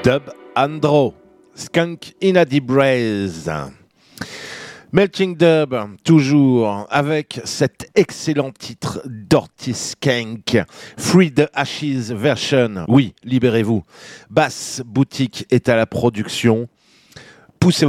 Dub Andro, Skunk in a Deep Braze. Melting Dub, toujours avec cet excellent titre d'Ortiz Skank, Free the Ashes version. Oui, libérez-vous. Bass Boutique est à la production. Poussez